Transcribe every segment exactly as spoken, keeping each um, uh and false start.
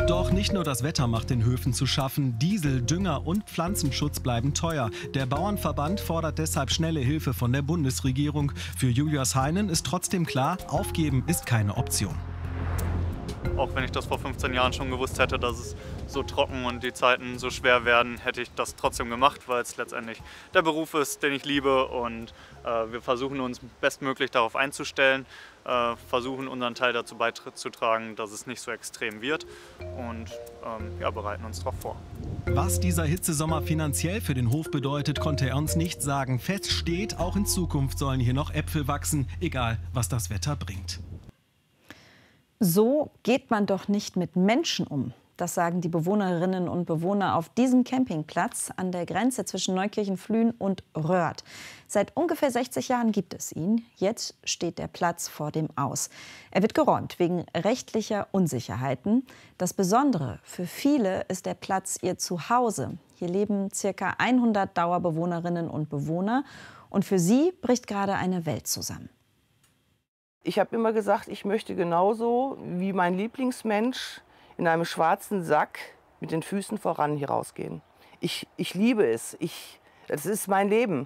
Doch nicht nur das Wetter macht den Höfen zu schaffen. Diesel, Dünger und Pflanzenschutz bleiben teuer. Der Bauernverband fordert deshalb schnelle Hilfe von der Bundesregierung. Für Julius Heinen ist trotzdem klar, aufgeben ist keine Option. Auch wenn ich das vor fünfzehn Jahren schon gewusst hätte, dass es so trocken und die Zeiten so schwer werden, hätte ich das trotzdem gemacht, weil es letztendlich der Beruf ist, den ich liebe. Und äh, wir versuchen uns bestmöglich darauf einzustellen, äh, versuchen unseren Teil dazu beizutragen, dass es nicht so extrem wird und ähm, ja, bereiten uns darauf vor. Was dieser Hitzesommer finanziell für den Hof bedeutet, konnte er uns nicht sagen. Fest steht, auch in Zukunft sollen hier noch Äpfel wachsen, egal was das Wetter bringt. So geht man doch nicht mit Menschen um. Das sagen die Bewohnerinnen und Bewohner auf diesem Campingplatz an der Grenze zwischen Neukirchen-Flühen und Röhrd. Seit ungefähr sechzig Jahren gibt es ihn. Jetzt steht der Platz vor dem Aus. Er wird geräumt wegen rechtlicher Unsicherheiten. Das Besondere für viele ist der Platz ihr Zuhause. Hier leben ca. hundert Dauerbewohnerinnen und Bewohner. Und für sie bricht gerade eine Welt zusammen. Ich habe immer gesagt, ich möchte genauso wie mein Lieblingsmensch in einem schwarzen Sack mit den Füßen voran hier rausgehen. Ich, ich liebe es. Ich, das ist mein Leben.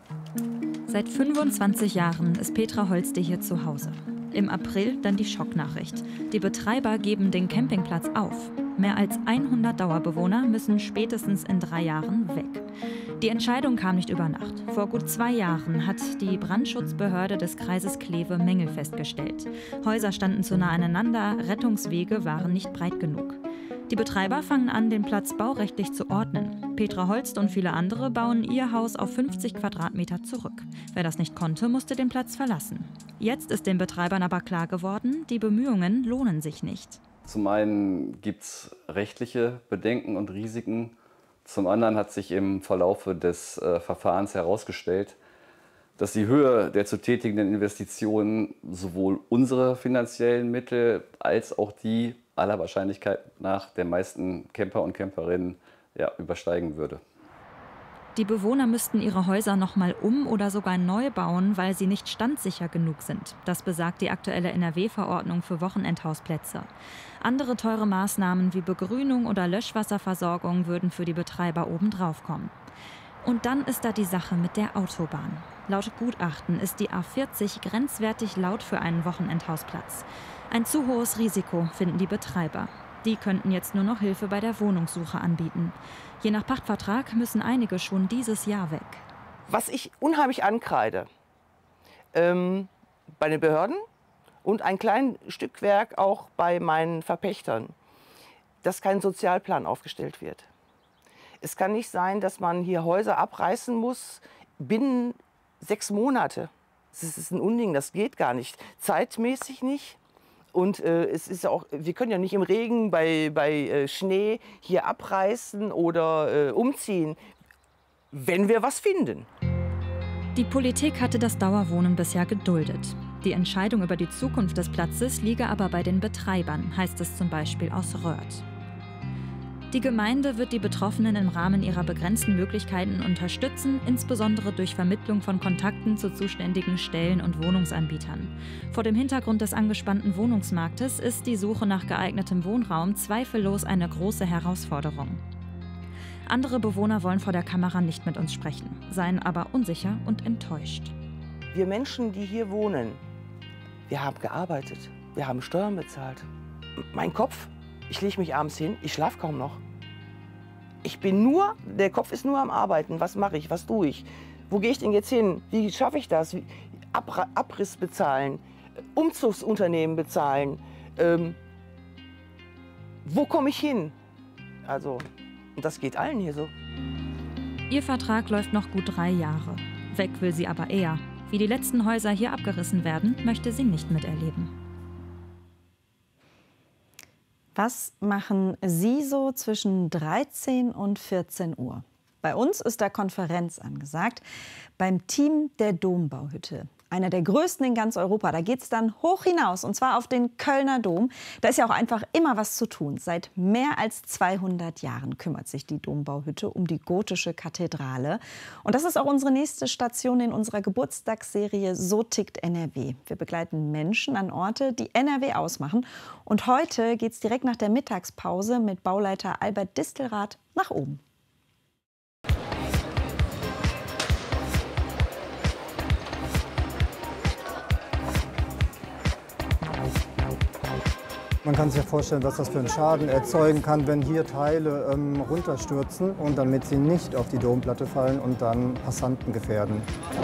Seit fünfundzwanzig Jahren ist Petra Holste hier zu Hause. Im April dann die Schocknachricht. Die Betreiber geben den Campingplatz auf. Mehr als hundert Dauerbewohner müssen spätestens in drei Jahren weg. Die Entscheidung kam nicht über Nacht. Vor gut zwei Jahren hat die Brandschutzbehörde des Kreises Kleve Mängel festgestellt. Häuser standen zu nah aneinander, Rettungswege waren nicht breit genug. Die Betreiber fangen an, den Platz baurechtlich zu ordnen. Petra Holst und viele andere bauen ihr Haus auf fünfzig Quadratmeter zurück. Wer das nicht konnte, musste den Platz verlassen. Jetzt ist den Betreibern aber klar geworden, die Bemühungen lohnen sich nicht. Zum einen gibt es rechtliche Bedenken und Risiken. Zum anderen hat sich im Verlaufe des äh, Verfahrens herausgestellt, dass die Höhe der zu tätigenden Investitionen sowohl unsere finanziellen Mittel als auch die aller Wahrscheinlichkeit nach der meisten Camper und Camperinnen ja, übersteigen würde. Die Bewohner müssten ihre Häuser noch mal um- oder sogar neu bauen, weil sie nicht standsicher genug sind. Das besagt die aktuelle N R W-Verordnung für Wochenendhausplätze. Andere teure Maßnahmen wie Begrünung oder Löschwasserversorgung würden für die Betreiber obendrauf kommen. Und dann ist da die Sache mit der Autobahn. Laut Gutachten ist die A vierzig grenzwertig laut für einen Wochenendhausplatz. Ein zu hohes Risiko, finden die Betreiber. Die könnten jetzt nur noch Hilfe bei der Wohnungssuche anbieten. Je nach Pachtvertrag müssen einige schon dieses Jahr weg. Was ich unheimlich ankreide, ähm, bei den Behörden und ein kleines Stückwerk auch bei meinen Verpächtern, dass kein Sozialplan aufgestellt wird. Es kann nicht sein, dass man hier Häuser abreißen muss binnen sechs Monate. Das ist ein Unding, das geht gar nicht. Zeitmäßig nicht. Und äh, es ist auch, wir können ja nicht im Regen, bei, bei äh, Schnee hier abreißen oder äh, umziehen, wenn wir was finden. Die Politik hatte das Dauerwohnen bisher geduldet. Die Entscheidung über die Zukunft des Platzes liege aber bei den Betreibern, heißt es zum Beispiel aus Röhrd. Die Gemeinde wird die Betroffenen im Rahmen ihrer begrenzten Möglichkeiten unterstützen, insbesondere durch Vermittlung von Kontakten zu zuständigen Stellen und Wohnungsanbietern. Vor dem Hintergrund des angespannten Wohnungsmarktes ist die Suche nach geeignetem Wohnraum zweifellos eine große Herausforderung. Andere Bewohner wollen vor der Kamera nicht mit uns sprechen, seien aber unsicher und enttäuscht. Wir Menschen, die hier wohnen, wir haben gearbeitet, wir haben Steuern bezahlt. Mein Kopf, ich lege mich abends hin, ich schlafe kaum noch. Ich bin nur, der Kopf ist nur am Arbeiten. Was mache ich, was tue ich? Wo gehe ich denn jetzt hin? Wie schaffe ich das? Abra Abriss bezahlen, Umzugsunternehmen bezahlen. Ähm, wo komme ich hin? Also, und das geht allen hier so. Ihr Vertrag läuft noch gut drei Jahre. Weg will sie aber eher. Wie die letzten Häuser hier abgerissen werden, möchte sie nicht miterleben. Was machen Sie so zwischen dreizehn und vierzehn Uhr? Bei uns ist da Konferenz angesagt, beim Team der Dombauhütte. einer der größten in ganz Europa. Da geht es dann hoch hinaus, und zwar auf den Kölner Dom. Da ist ja auch einfach immer was zu tun. Seit mehr als zweihundert Jahren kümmert sich die Dombauhütte um die gotische Kathedrale. Und das ist auch unsere nächste Station in unserer Geburtstagsserie So tickt N R W. Wir begleiten Menschen an Orte, die N R W ausmachen. Und heute geht es direkt nach der Mittagspause mit Bauleiter Albert Distelrath nach oben. Man kann sich ja vorstellen, was das für einen Schaden erzeugen kann, wenn hier Teile ähm, runterstürzen und damit sie nicht auf die Domplatte fallen und dann Passanten gefährden.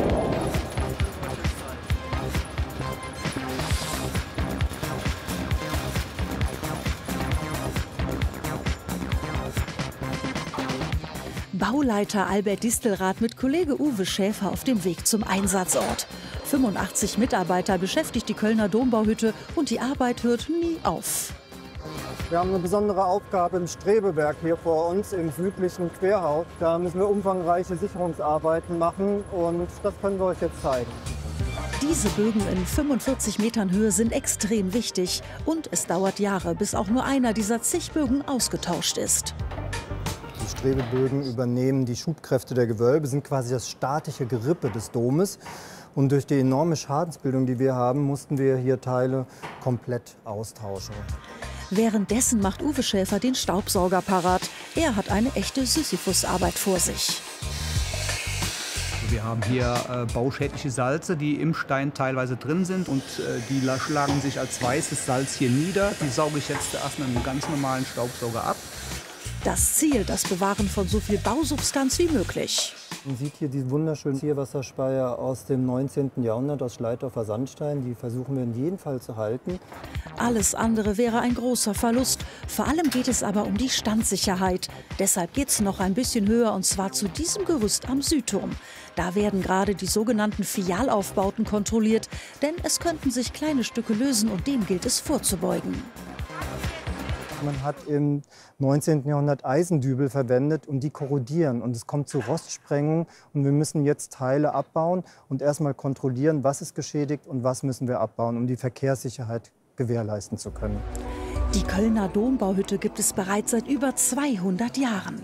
Bauleiter Albert Distelrath mit Kollege Uwe Schäfer auf dem Weg zum Einsatzort. fünfundachtzig Mitarbeiter beschäftigt die Kölner Dombauhütte und die Arbeit hört nie auf. Wir haben eine besondere Aufgabe im Strebewerk hier vor uns im südlichen Querhaus. Da müssen wir umfangreiche Sicherungsarbeiten machen und das können wir euch jetzt zeigen. Diese Bögen in fünfundvierzig Metern Höhe sind extrem wichtig und es dauert Jahre, bis auch nur einer dieser zig Bögen ausgetauscht ist. Die Strebebögen übernehmen die Schubkräfte der Gewölbe, sind quasi das statische Gerippe des Domes. Und durch die enorme Schadensbildung, die wir haben, mussten wir hier Teile komplett austauschen. Währenddessen macht Uwe Schäfer den Staubsauger parat. Er hat eine echte Sisyphusarbeit vor sich. Wir haben hier äh, bauschädliche Salze, die im Stein teilweise drin sind. Und äh, die schlagen sich als weißes Salz hier nieder. Die sauge ich jetzt erst mit einem ganz normalen Staubsauger ab. Das Ziel, das Bewahren von so viel Bausubstanz wie möglich. Man sieht hier diesen wunderschönen Zierwasserspeier aus dem neunzehnten Jahrhundert aus Schleitdorfer Sandstein. Die versuchen wir in jedem Fall zu halten. Alles andere wäre ein großer Verlust. Vor allem geht es aber um die Standsicherheit. Deshalb geht es noch ein bisschen höher, und zwar zu diesem Gerüst am Südturm. Da werden gerade die sogenannten Fialaufbauten kontrolliert. Denn es könnten sich kleine Stücke lösen und dem gilt es vorzubeugen. Man hat im neunzehnten Jahrhundert Eisendübel verwendet und die korrodieren. Und es kommt zu Rostsprengung und wir müssen jetzt Teile abbauen und erstmal kontrollieren, was ist geschädigt und was müssen wir abbauen, um die Verkehrssicherheit gewährleisten zu können. Die Kölner Dombauhütte gibt es bereits seit über zweihundert Jahren.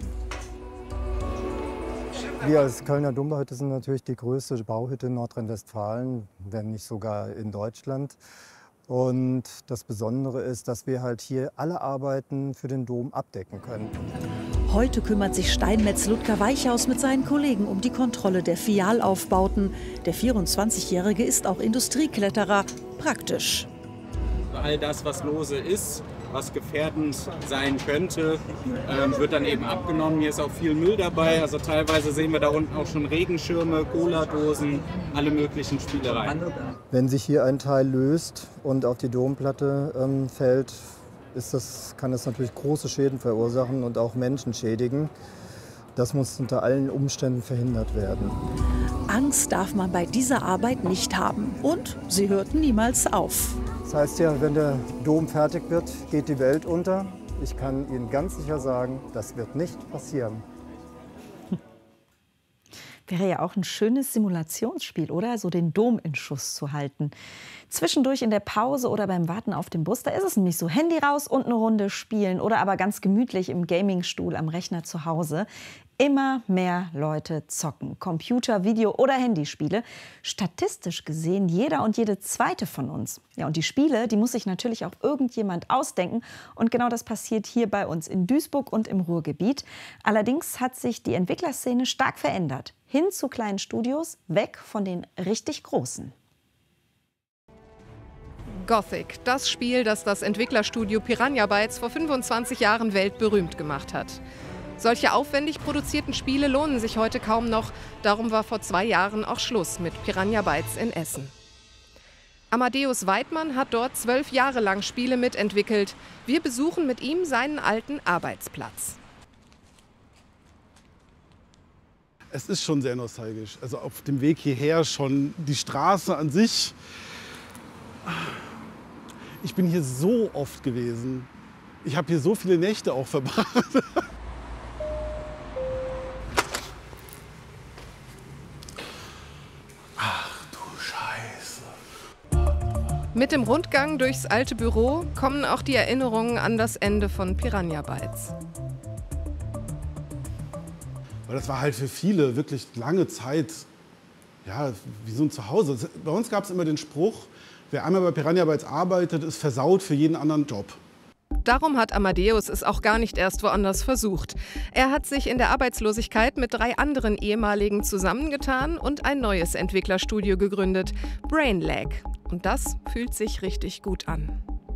Wir als Kölner Dombauhütte sind natürlich die größte Bauhütte in Nordrhein-Westfalen, wenn nicht sogar in Deutschland. Und das Besondere ist, dass wir halt hier alle Arbeiten für den Dom abdecken können. Heute kümmert sich Steinmetz Ludger Weichhaus mit seinen Kollegen um die Kontrolle der Fialaufbauten. Der vierundzwanzigjährige ist auch Industriekletterer. Praktisch. All das, was lose ist, was gefährdend sein könnte, ähm, wird dann eben abgenommen. Hier ist auch viel Müll dabei. Also teilweise sehen wir da unten auch schon Regenschirme, Cola-Dosen, alle möglichen Spielereien. Wenn sich hier ein Teil löst und auf die Domplatte ähm, fällt, ist das, kann das natürlich große Schäden verursachen und auch Menschen schädigen. Das muss unter allen Umständen verhindert werden. Angst darf man bei dieser Arbeit nicht haben. Und sie hört niemals auf. Das heißt ja, wenn der Dom fertig wird, geht die Welt unter. Ich kann Ihnen ganz sicher sagen, das wird nicht passieren. Wäre ja auch ein schönes Simulationsspiel, oder? So den Dom in Schuss zu halten. Zwischendurch in der Pause oder beim Warten auf den Bus, da ist es nämlich so, Handy raus und eine Runde spielen oder aber ganz gemütlich im Gamingstuhl am Rechner zu Hause. Immer mehr Leute zocken. Computer-, Video- oder Handyspiele. Statistisch gesehen jeder und jede zweite von uns. Ja, und die Spiele, die muss sich natürlich auch irgendjemand ausdenken. Und genau das passiert hier bei uns in Duisburg und im Ruhrgebiet. Allerdings hat sich die Entwicklerszene stark verändert. Hin zu kleinen Studios, weg von den richtig großen. Gothic, das Spiel, das das Entwicklerstudio Piranha Bytes vor fünfundzwanzig Jahren weltberühmt gemacht hat. Solche aufwendig produzierten Spiele lohnen sich heute kaum noch. Darum war vor zwei Jahren auch Schluss mit Piranha Bytes in Essen. Amadeus Weidmann hat dort zwölf Jahre lang Spiele mitentwickelt. Wir besuchen mit ihm seinen alten Arbeitsplatz. Es ist schon sehr nostalgisch. Also auf dem Weg hierher schon die Straße an sich. Ich bin hier so oft gewesen. Ich habe hier so viele Nächte auch verbracht. Ach du Scheiße. Mit dem Rundgang durchs alte Büro kommen auch die Erinnerungen an das Ende von Piranha Bytes. Weil das war halt für viele wirklich lange Zeit, ja, wie so ein Zuhause. Bei uns gab es immer den Spruch, wer einmal bei Piranha Bytes arbeitet, ist versaut für jeden anderen Job. Darum hat Amadeus es auch gar nicht erst woanders versucht. Er hat sich in der Arbeitslosigkeit mit drei anderen ehemaligen zusammengetan und ein neues Entwicklerstudio gegründet, Brainlag. Und das fühlt sich richtig gut an.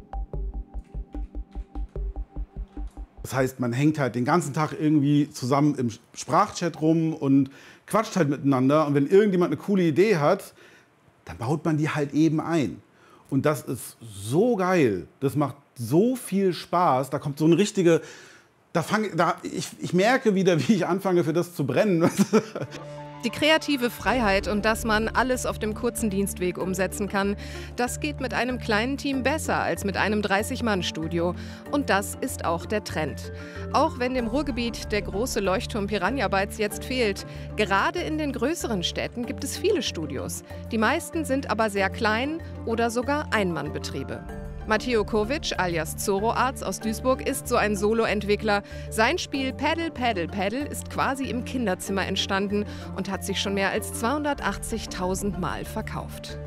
Das heißt, man hängt halt den ganzen Tag irgendwie zusammen im Sprachchat rum und quatscht halt miteinander. Und wenn irgendjemand eine coole Idee hat, dann baut man die halt eben ein. Und das ist so geil. Das macht so viel Spaß. Da kommt so eine richtige... Da fang, da, ich, ich merke wieder, wie ich anfange, für das zu brennen. Die kreative Freiheit und dass man alles auf dem kurzen Dienstweg umsetzen kann, das geht mit einem kleinen Team besser als mit einem dreißig-Mann-Studio. Und das ist auch der Trend. Auch wenn dem Ruhrgebiet der große Leuchtturm Piranha Bytes jetzt fehlt. Gerade in den größeren Städten gibt es viele Studios. Die meisten sind aber sehr klein oder sogar Einmannbetriebe. Matteo Kovic alias Zoroarz aus Duisburg ist so ein Solo-Entwickler. Sein Spiel Paddle Paddle Paddle ist quasi im Kinderzimmer entstanden und hat sich schon mehr als zweihundertachtzigtausend Mal verkauft.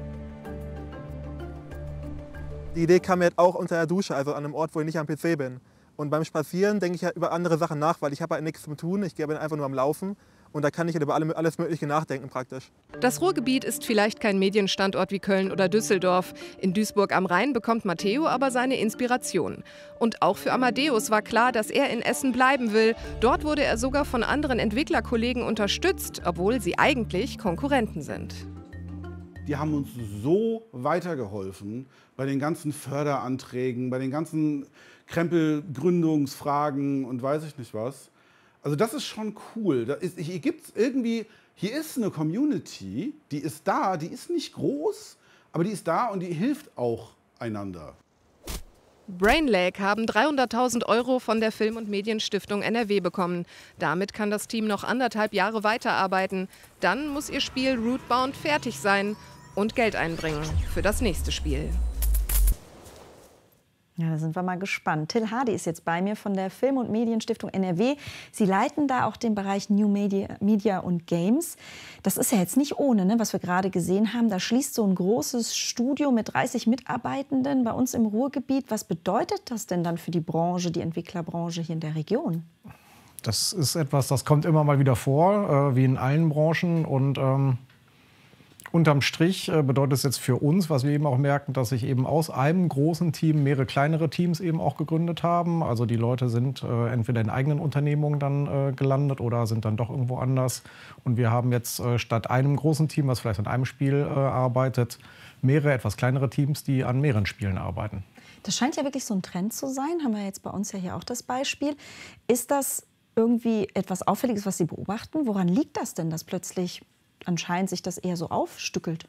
Die Idee kam mir halt auch unter der Dusche, also an einem Ort, wo ich nicht am P C bin. Und beim Spazieren denke ich ja über andere Sachen nach, weil ich habe halt nichts zu tun. Ich bin einfach nur am Laufen. Und da kann ich über alles Mögliche nachdenken praktisch. Das Ruhrgebiet ist vielleicht kein Medienstandort wie Köln oder Düsseldorf. In Duisburg am Rhein bekommt Matteo aber seine Inspiration. Und auch für Amadeus war klar, dass er in Essen bleiben will. Dort wurde er sogar von anderen Entwicklerkollegen unterstützt, obwohl sie eigentlich Konkurrenten sind. Die haben uns so weitergeholfen bei den ganzen Förderanträgen, bei den ganzen Krempelgründungsfragen und weiß ich nicht was. Also das ist schon cool. Da ist, hier gibt's irgendwie, hier ist eine Community, die ist da, die ist nicht groß, aber die ist da und die hilft auch einander. Brainlag haben dreihunderttausend Euro von der Film- und Medienstiftung N R W bekommen. Damit kann das Team noch anderthalb Jahre weiterarbeiten. Dann muss ihr Spiel Rootbound fertig sein und Geld einbringen für das nächste Spiel. Ja, da sind wir mal gespannt. Till Hardy ist jetzt bei mir von der Film- und Medienstiftung N R W. Sie leiten da auch den Bereich New Media, Media und Games. Das ist ja jetzt nicht ohne, ne, was wir gerade gesehen haben. Da schließt so ein großes Studio mit dreißig Mitarbeitenden bei uns im Ruhrgebiet. Was bedeutet das denn dann für die Branche, die Entwicklerbranche hier in der Region? Das ist etwas, das kommt immer mal wieder vor, äh, wie in allen Branchen. Und ähm unterm Strich bedeutet es jetzt für uns, was wir eben auch merken, dass sich eben aus einem großen Team mehrere kleinere Teams eben auch gegründet haben. Also die Leute sind äh, entweder in eigenen Unternehmungen dann äh, gelandet oder sind dann doch irgendwo anders. Und wir haben jetzt äh, statt einem großen Team, was vielleicht an einem Spiel äh, arbeitet, mehrere etwas kleinere Teams, die an mehreren Spielen arbeiten. Das scheint ja wirklich so ein Trend zu sein. Haben wir jetzt bei uns ja hier auch das Beispiel. Ist das irgendwie etwas Auffälliges, was Sie beobachten? Woran liegt das denn, dass plötzlich anscheinend sich das eher so aufstückelt?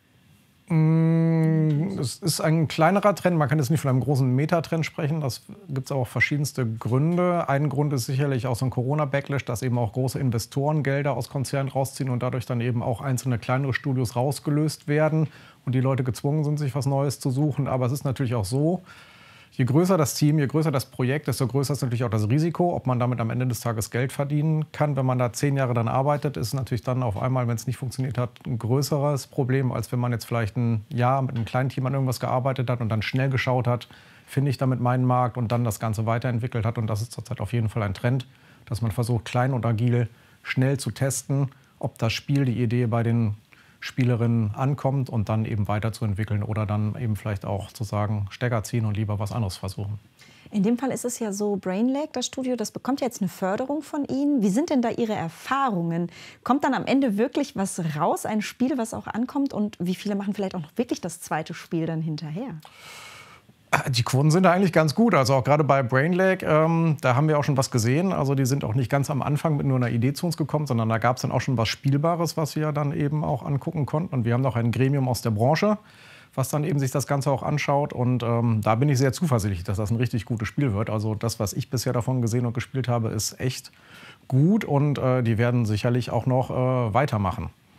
Es ist ein kleinerer Trend. Man kann jetzt nicht von einem großen Metatrend sprechen. Das gibt es auch verschiedenste Gründe. Ein Grund ist sicherlich auch so ein Corona-Backlash, dass eben auch große Investoren Gelder aus Konzernen rausziehen und dadurch dann eben auch einzelne kleinere Studios rausgelöst werden und die Leute gezwungen sind, sich was Neues zu suchen. Aber es ist natürlich auch so, je größer das Team, je größer das Projekt, desto größer ist natürlich auch das Risiko, ob man damit am Ende des Tages Geld verdienen kann. Wenn man da zehn Jahre dann arbeitet, ist natürlich dann auf einmal, wenn es nicht funktioniert hat, ein größeres Problem, als wenn man jetzt vielleicht ein Jahr mit einem kleinen Team an irgendwas gearbeitet hat und dann schnell geschaut hat, finde ich damit meinen Markt und dann das Ganze weiterentwickelt hat. Und das ist zurzeit auf jeden Fall ein Trend, dass man versucht, klein und agil schnell zu testen, ob das Spiel, die Idee bei den Spielerinnen ankommt und dann eben weiterzuentwickeln oder dann eben vielleicht auch zu sagen, Stecker ziehen und lieber was anderes versuchen. In dem Fall ist es ja so, Brainlag, das Studio, das bekommt jetzt eine Förderung von Ihnen. Wie sind denn da Ihre Erfahrungen? Kommt dann am Ende wirklich was raus, ein Spiel, was auch ankommt? Und wie viele machen vielleicht auch noch wirklich das zweite Spiel dann hinterher? Die Quoten sind da eigentlich ganz gut. Also auch gerade bei Brainlag, ähm, da haben wir auch schon was gesehen. Also die sind auch nicht ganz am Anfang mit nur einer Idee zu uns gekommen, sondern da gab es dann auch schon was Spielbares, was wir dann eben auch angucken konnten. Und wir haben noch ein Gremium aus der Branche, was dann eben sich das Ganze auch anschaut. Und ähm, da bin ich sehr zuversichtlich, dass das ein richtig gutes Spiel wird. Also das, was ich bisher davon gesehen und gespielt habe, ist echt gut. Und äh, die werden sicherlich auch noch äh, weitermachen.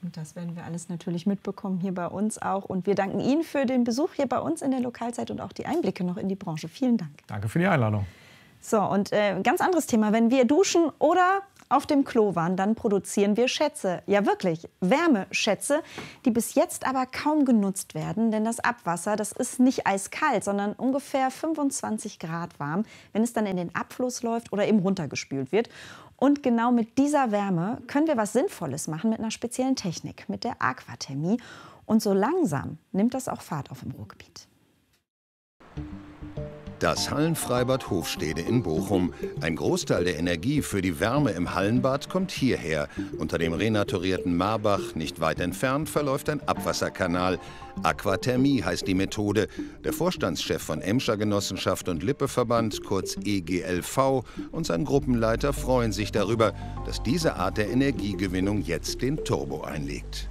Und das werden wir alles natürlich mitbekommen hier bei uns auch. Und wir danken Ihnen für den Besuch hier bei uns in der Lokalzeit und auch die Einblicke noch in die Branche. Vielen Dank. Danke für die Einladung. So, und äh, ganz anderes Thema. Wenn wir duschen oder auf dem Klo waren, dann produzieren wir Schätze. Ja, wirklich, Wärmeschätze, die bis jetzt aber kaum genutzt werden. Denn das Abwasser, das ist nicht eiskalt, sondern ungefähr fünfundzwanzig Grad warm, wenn es dann in den Abfluss läuft oder eben runtergespült wird. Und genau mit dieser Wärme können wir was Sinnvolles machen mit einer speziellen Technik, mit der Aquathermie. Und so langsam nimmt das auch Fahrt auf im Ruhrgebiet. Das Hallenfreibad Hofstede in Bochum. Ein Großteil der Energie für die Wärme im Hallenbad kommt hierher. Unter dem renaturierten Marbach, nicht weit entfernt, verläuft ein Abwasserkanal. Aquathermie heißt die Methode. Der Vorstandschef von Emscher Genossenschaft und Lippeverband, kurz E G L V, und sein Gruppenleiter freuen sich darüber, dass diese Art der Energiegewinnung jetzt den Turbo einlegt.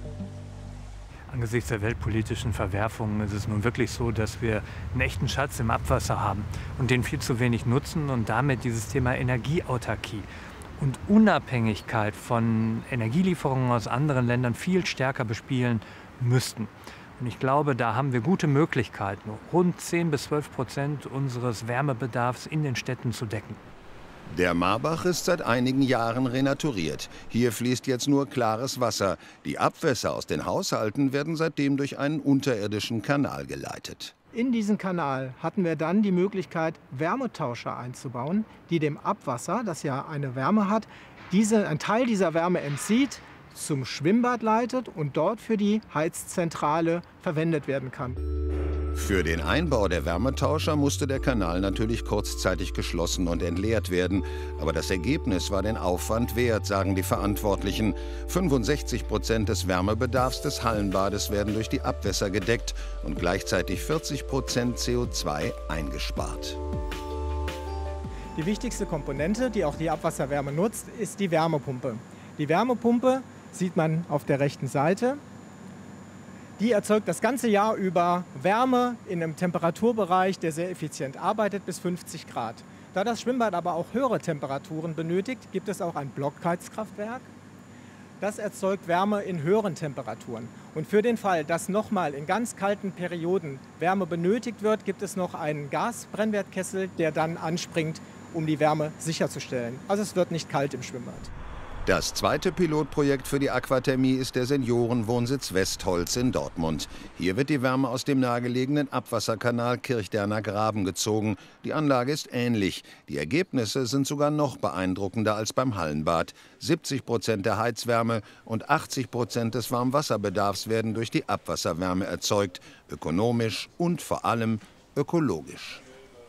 Angesichts der weltpolitischen Verwerfungen ist es nun wirklich so, dass wir einen echten Schatz im Abwasser haben und den viel zu wenig nutzen und damit dieses Thema Energieautarkie und Unabhängigkeit von Energielieferungen aus anderen Ländern viel stärker bespielen müssten. Und ich glaube, da haben wir gute Möglichkeiten, rund zehn bis zwölf Prozent unseres Wärmebedarfs in den Städten zu decken. Der Marbach ist seit einigen Jahren renaturiert. Hier fließt jetzt nur klares Wasser. Die Abwässer aus den Haushalten werden seitdem durch einen unterirdischen Kanal geleitet. In diesen Kanal hatten wir dann die Möglichkeit, Wärmetauscher einzubauen, die dem Abwasser, das ja eine Wärme hat, diese, einen Teil dieser Wärme entzieht, zum Schwimmbad leitet und dort für die Heizzentrale verwendet werden kann. Für den Einbau der Wärmetauscher musste der Kanal natürlich kurzzeitig geschlossen und entleert werden. Aber das Ergebnis war den Aufwand wert, sagen die Verantwortlichen. fünfundsechzig Prozent des Wärmebedarfs des Hallenbades werden durch die Abwässer gedeckt und gleichzeitig vierzig Prozent C O zwei eingespart. Die wichtigste Komponente, die auch die Abwasserwärme nutzt, ist die Wärmepumpe. Die Wärmepumpe sieht man auf der rechten Seite. Die erzeugt das ganze Jahr über Wärme in einem Temperaturbereich, der sehr effizient arbeitet, bis fünfzig Grad. Da das Schwimmbad aber auch höhere Temperaturen benötigt, gibt es auch ein Blockheizkraftwerk. Das erzeugt Wärme in höheren Temperaturen. Und für den Fall, dass nochmal in ganz kalten Perioden Wärme benötigt wird, gibt es noch einen Gasbrennwertkessel, der dann anspringt, um die Wärme sicherzustellen. Also es wird nicht kalt im Schwimmbad. Das zweite Pilotprojekt für die Aquathermie ist der Seniorenwohnsitz Westholz in Dortmund. Hier wird die Wärme aus dem nahegelegenen Abwasserkanal Kirchderner Graben gezogen. Die Anlage ist ähnlich. Die Ergebnisse sind sogar noch beeindruckender als beim Hallenbad. siebzig Prozent der Heizwärme und achtzig Prozent des Warmwasserbedarfs werden durch die Abwasserwärme erzeugt. Ökonomisch und vor allem ökologisch.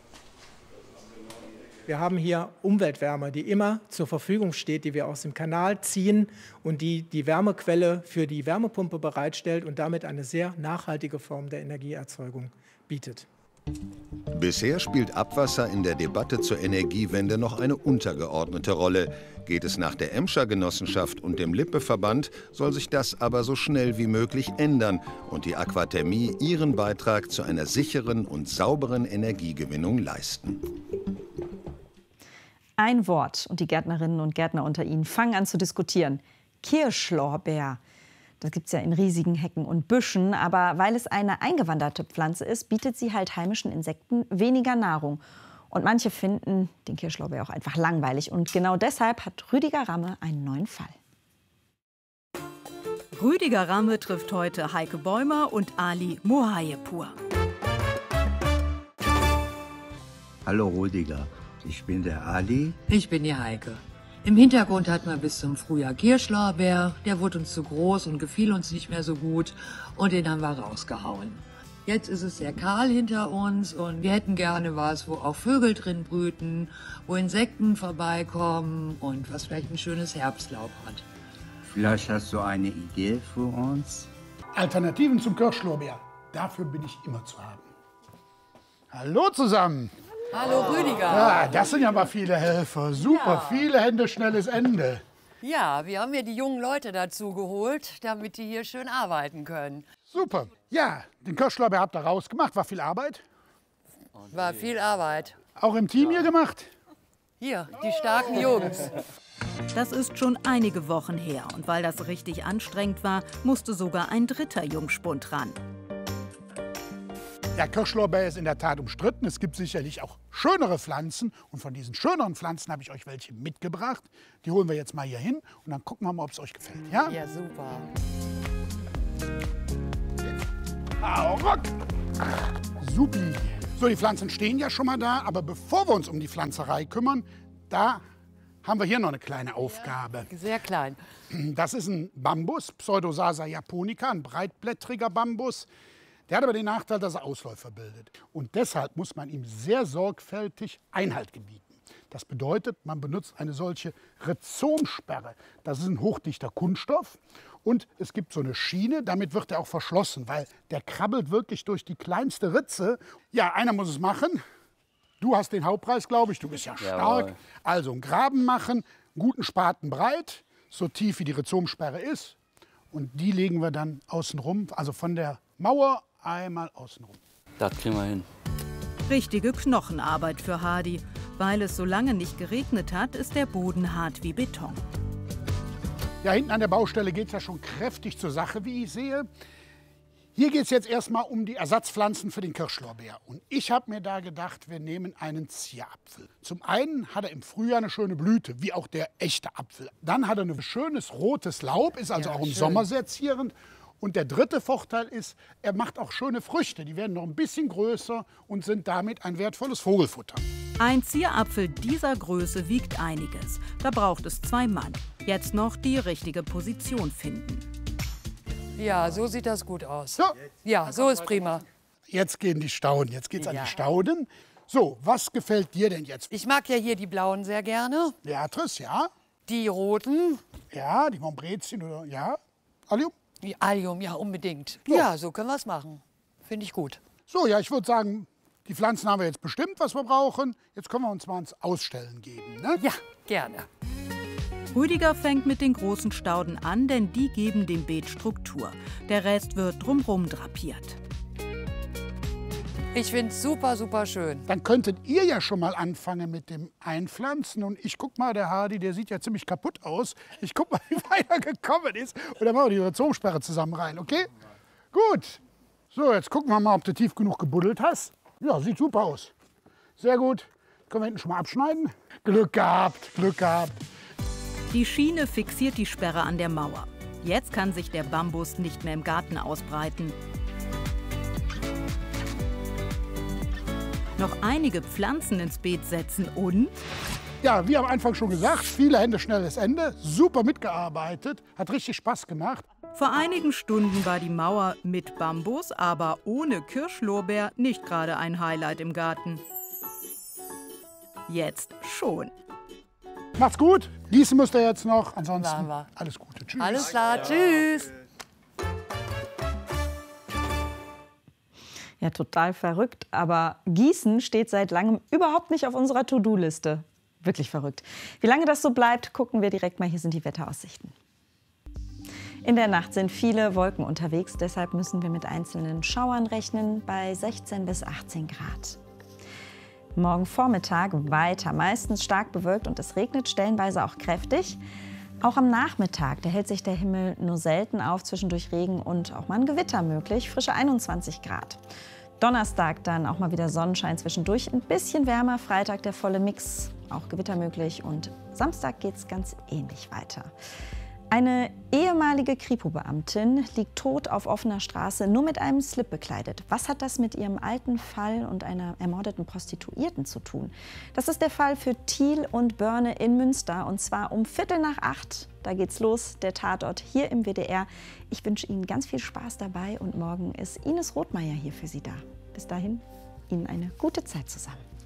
Wir haben hier Umweltwärme, die immer zur Verfügung steht, die wir aus dem Kanal ziehen und die die Wärmequelle für die Wärmepumpe bereitstellt und damit eine sehr nachhaltige Form der Energieerzeugung bietet. Bisher spielt Abwasser in der Debatte zur Energiewende noch eine untergeordnete Rolle. Geht es nach der Emscher Genossenschaft und dem Lippeverband, soll sich das aber so schnell wie möglich ändern und die Aquathermie ihren Beitrag zu einer sicheren und sauberen Energiegewinnung leisten. Ein Wort und die Gärtnerinnen und Gärtner unter Ihnen fangen an zu diskutieren. Kirschlorbeer. Das gibt es ja in riesigen Hecken und Büschen, aber weil es eine eingewanderte Pflanze ist, bietet sie halt heimischen Insekten weniger Nahrung. Und manche finden den Kirschlorbeer auch einfach langweilig. Und genau deshalb hat Rüdiger Ramme einen neuen Fall. Rüdiger Ramme trifft heute Heike Bäumer und Ali Mohayepur. Hallo Rüdiger. Ich bin der Ali. Ich bin die Heike. Im Hintergrund hatten wir bis zum Frühjahr Kirschlorbeer. Der wurde uns zu groß und gefiel uns nicht mehr so gut. Und den haben wir rausgehauen. Jetzt ist es sehr kahl hinter uns und wir hätten gerne was, wo auch Vögel drin brüten, wo Insekten vorbeikommen und was vielleicht ein schönes Herbstlaub hat. Vielleicht hast du eine Idee für uns? Alternativen zum Kirschlorbeer. Dafür bin ich immer zu haben. Hallo zusammen. Hallo Rüdiger. Ja, das sind ja mal viele Helfer. Super, ja. Viele Hände, schnelles Ende. Ja, wir haben ja die jungen Leute dazu geholt, damit die hier schön arbeiten können. Super. Ja, den Kirschlorbeer habt ihr rausgemacht. War viel Arbeit? War viel Arbeit. Auch im Team hier gemacht? Hier, die starken Jungs. Das ist schon einige Wochen her. Und weil das richtig anstrengend war, musste sogar ein dritter Jungspund ran. Der Kirschlorbeer ist in der Tat umstritten. Es gibt sicherlich auch schönere Pflanzen. Und von diesen schöneren Pflanzen habe ich euch welche mitgebracht. Die holen wir jetzt mal hier hin und dann gucken wir mal, ob es euch gefällt. Ja, ja super. Hau ruck! Supi. So, die Pflanzen stehen ja schon mal da. Aber bevor wir uns um die Pflanzerei kümmern, da haben wir hier noch eine kleine Aufgabe. Ja, sehr klein. Das ist ein Bambus, Pseudosasa japonica, ein breitblättriger Bambus. Der hat aber den Nachteil, dass er Ausläufer bildet. Und deshalb muss man ihm sehr sorgfältig Einhalt gebieten. Das bedeutet, man benutzt eine solche Rhizomsperre. Das ist ein hochdichter Kunststoff. Und es gibt so eine Schiene, damit wird er auch verschlossen, weil der krabbelt wirklich durch die kleinste Ritze. Ja, einer muss es machen. Du hast den Hauptpreis, glaube ich. Du bist ja stark. Jawohl. Also einen Graben machen, einen guten Spaten breit, so tief wie die Rhizomsperre ist. Und die legen wir dann außen rum, also von der Mauer einmal außen rum. Das kriegen wir hin. Richtige Knochenarbeit für Hardy. Weil es so lange nicht geregnet hat, ist der Boden hart wie Beton. Ja, hinten an der Baustelle geht es ja schon kräftig zur Sache, wie ich sehe. Hier geht es jetzt erstmal um die Ersatzpflanzen für den Kirschlorbeer. Und ich habe mir da gedacht, wir nehmen einen Zierapfel. Zum einen hat er im Frühjahr eine schöne Blüte, wie auch der echte Apfel. Dann hat er ein schönes rotes Laub, ist also Ja, auch im schön. Sommer sehr zierend. Und der dritte Vorteil ist, er macht auch schöne Früchte. Die werden noch ein bisschen größer und sind damit ein wertvolles Vogelfutter. Ein Zierapfel dieser Größe wiegt einiges. Da braucht es zwei Mann. Jetzt noch die richtige Position finden. Ja, so sieht das gut aus. So. Ja, so ist prima. Jetzt gehen die Stauden, jetzt geht's Ja. an die Stauden. So, was gefällt dir denn jetzt? Ich mag ja hier die blauen sehr gerne. Beatrice, ja? Die roten. Ja, die Montbrezien oder, ja? Allium? Die Allium, ja, unbedingt. So. Ja, so können wir es machen. Finde ich gut. So, ja, ich würde sagen, die Pflanzen haben wir jetzt bestimmt, was wir brauchen. Jetzt können wir uns mal ins Ausstellen geben, ne? Ja, gerne. Rüdiger fängt mit den großen Stauden an, denn die geben dem Beet Struktur. Der Rest wird drumherum drapiert. Ich finde es super, super schön. Dann könntet ihr ja schon mal anfangen mit dem Einpflanzen. Und ich guck mal, der Hardy, der sieht ja ziemlich kaputt aus. Ich guck mal, wie weit er gekommen ist. Und dann machen wir die Rhizomsperre zusammen rein, okay? Gut. So, jetzt gucken wir mal, ob du tief genug gebuddelt hast. Ja, sieht super aus. Sehr gut. Können wir hinten schon mal abschneiden? Glück gehabt, Glück gehabt. Die Schiene fixiert die Sperre an der Mauer. Jetzt kann sich der Bambus nicht mehr im Garten ausbreiten. Noch einige Pflanzen ins Beet setzen und... Ja, wie am Anfang schon gesagt, viele Hände, schnelles Ende. Super mitgearbeitet, hat richtig Spaß gemacht. Vor einigen Stunden war die Mauer mit Bambus, aber ohne Kirschlorbeer nicht gerade ein Highlight im Garten. Jetzt schon. Macht's gut. Gießen müsst ihr jetzt noch. Ansonsten Machen wir. alles Gute. Tschüss. Alles klar, tschüss. Ja, total verrückt. Aber Gießen steht seit langem überhaupt nicht auf unserer To-Do-Liste. Wirklich verrückt. Wie lange das so bleibt, gucken wir direkt mal. Hier sind die Wetteraussichten. In der Nacht sind viele Wolken unterwegs. Deshalb müssen wir mit einzelnen Schauern rechnen bei sechzehn bis achtzehn Grad. Morgen Vormittag weiter, meistens stark bewölkt und es regnet stellenweise auch kräftig. Auch am Nachmittag, da hält sich der Himmel nur selten auf, zwischendurch Regen und auch mal ein Gewitter möglich, frische einundzwanzig Grad. Donnerstag dann auch mal wieder Sonnenschein zwischendurch, ein bisschen wärmer, Freitag der volle Mix, auch Gewitter möglich und Samstag geht es ganz ähnlich weiter. Eine ehemalige Kripo-Beamtin liegt tot auf offener Straße, nur mit einem Slip bekleidet. Was hat das mit ihrem alten Fall und einer ermordeten Prostituierten zu tun? Das ist der Fall für Thiel und Börne in Münster und zwar um Viertel nach acht. Da geht's los, der Tatort hier im W D R. Ich wünsche Ihnen ganz viel Spaß dabei und morgen ist Ines Rothmeier hier für Sie da. Bis dahin, Ihnen eine gute Zeit zusammen.